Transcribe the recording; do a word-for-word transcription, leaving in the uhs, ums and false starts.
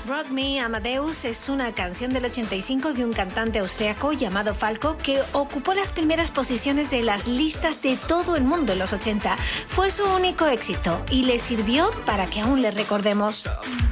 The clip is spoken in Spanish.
Rock Me Amadeus es una canción del ochenta y cinco de un cantante austriaco llamado Falco que ocupó las primeras posiciones de las listas de todo el mundo en los ochenta. Fue su único éxito y le sirvió para que aún le recordemos.